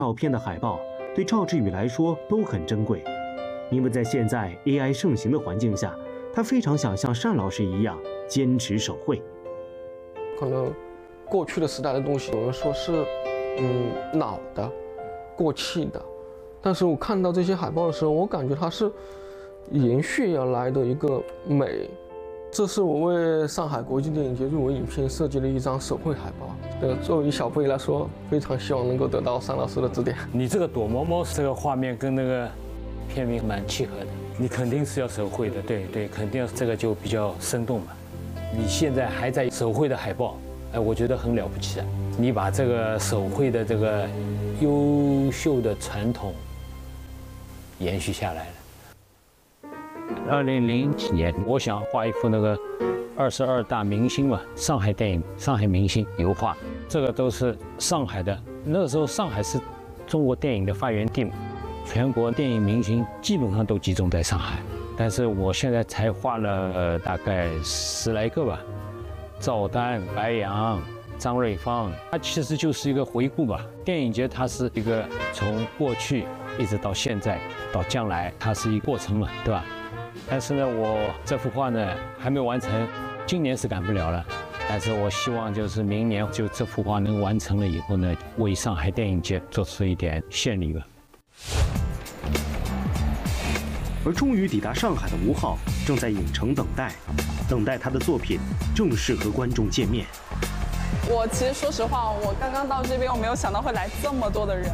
照片的海报对赵志宇来说都很珍贵，因为在现在 AI 盛行的环境下，他非常想像单老师一样坚持手绘。 可能过去的时代的东西，有人说是老的、过气的，但是我看到这些海报的时候，我感觉它是延续而来的一个美。这是我为上海国际电影节入围影片设计的一张手绘海报。作为小辈来说，非常希望能够得到单老师的指点。 你这个躲猫猫这个画面跟那个片名蛮契合的，你肯定是要手绘的，对，肯定这个就比较生动嘛。你现在还在手绘的海报，哎，我觉得很了不起啊！你把这个手绘的这个优秀的传统延续下来了。2007几年，我想画一幅那个22大明星嘛，上海电影、上海明星油画，这个都是上海的。那个时候上海是中国电影的发源地嘛，全国电影明星基本上都集中在上海。但是我现在才画了大概10来个吧，赵丹、白杨、张瑞芳，它其实就是一个回顾吧。电影节它是一个从过去一直到现在到将来，它是一个过程嘛，对吧？但是呢，我这幅画呢还没完成，今年是赶不了了。但是我希望就是明年就这幅画能完成了以后呢，为上海电影节做出一点献礼吧。 而终于抵达上海的吴昊正在影城等待他的作品正式和观众见面。 我其实说实话，我刚刚到这边，我没有想到会来这么多的人。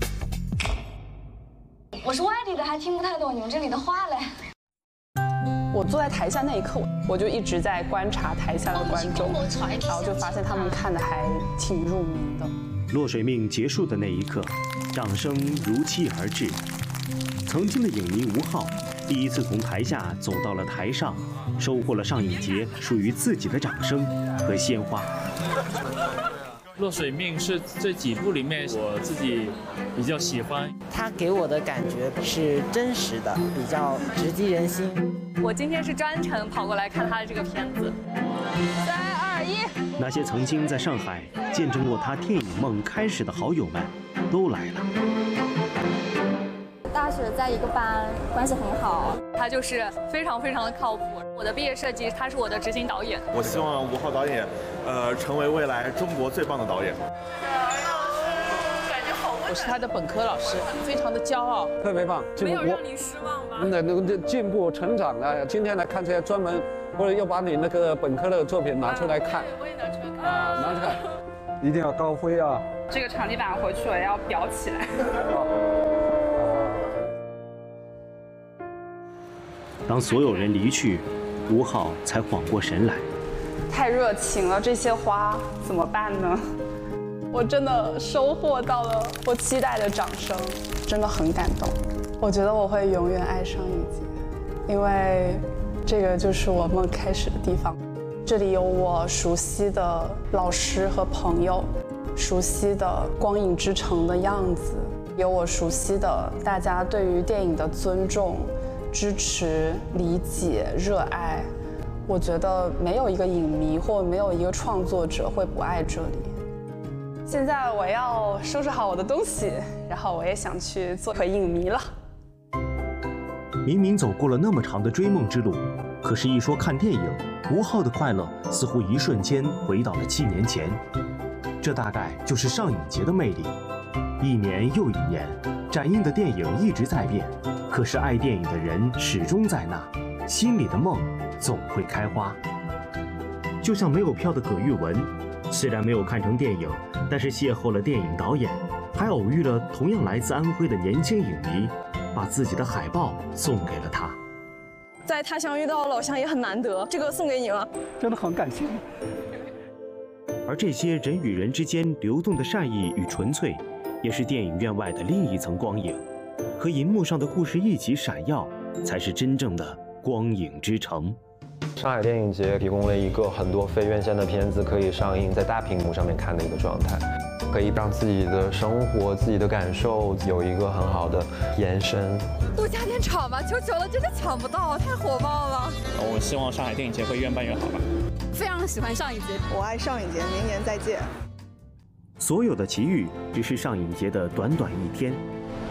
我是外地的，还听不太懂你们这里的话嘞。 我坐在台下那一刻，我就一直在观察台下的观众，然后就发现他们看的还挺入迷的。 落水命结束的那一刻，掌声如期而至。曾经的影迷吴昊第一次从台下走到了台上，收获了上影节属于自己的掌声和鲜花。 落水命是这几部里面我自己比较喜欢， 它给我的感觉是真实的，比较直击人心。 我今天是专程跑过来看他的这个片子。3、2、1， 那些曾经在上海见证过他电影梦开始的好友们都来了。 大学在一个班，关系很好。 他就是非常的靠谱。我的毕业设计，他是我的执行导演。 我希望吴昊导演，成为未来中国最棒的导演。 我是他的本科老师，非常的骄傲， 特别棒。 没有让你失望吧？ 那进步成长了。今天来看这些专门，或者又把你那个本科的作品拿出来看。 我也拿出来看。 拿出来，一定要高飞啊！ 这个场地板回去我要裱起来。 当所有人离去，吴昊才缓过神来。 太热情了，这些花怎么办呢？我真的收获到了我期待的掌声，真的很感动。我觉得我会永远爱上影节，因为这个就是我梦开始的地方。这里有我熟悉的老师和朋友，熟悉的光影之城的样子，有我熟悉的大家对于电影的尊重、支持、理解、热爱。我觉得没有一个影迷或没有一个创作者会不爱这里。现在我要收拾好我的东西，然后我也想去做回影迷了。 明明走过了那么长的追梦之路，可是一说看电影，吴昊的快乐似乎一瞬间回到了7年前。这大概就是上影节的魅力。1年又1年，展映的电影一直在变，可是爱电影的人始终在那，心里的梦总会开花。就像没有票的葛玉文，虽然没有看成电影，但是邂逅了电影导演，还偶遇了同样来自安徽的年轻影迷，把自己的海报送给了他。 在他乡遇到老乡也很难得，这个送给你了， 真的很感谢。 而这些人与人之间流动的善意与纯粹，也是电影院外的另一层光影，和银幕上的故事一起闪耀，才是真正的光影之城。 上海电影节提供了一个很多非院线的片子可以上映在大屏幕上面看的一个状态，可以让自己的生活、自己的感受有一个很好的延伸。 多加点场吧，求求了，真的抢不到，太火爆了。 我希望上海电影节会越办越好吧。 非常喜欢上影节， 我爱上影节，明年再见。 所有的奇遇只是上影节的短短一天。